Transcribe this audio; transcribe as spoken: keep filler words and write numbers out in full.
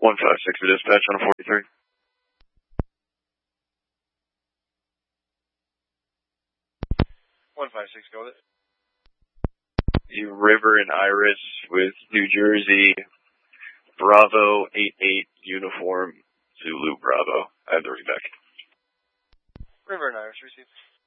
one five six to dispatch on a forty-three. one five six, go with it. The River and Iris with New Jersey, Bravo eight eight uniform, Zulu Bravo. I have the read back. River and Iris, received.